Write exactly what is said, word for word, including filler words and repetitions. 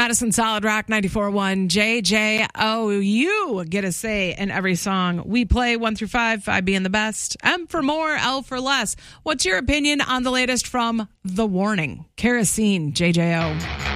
Madison Solid Rock ninety-four point one, J J O. You get a say in every song we play, one through five, five being the best, M for more, L for less. What's your opinion on the latest from The Warning? Kerosene, J J O.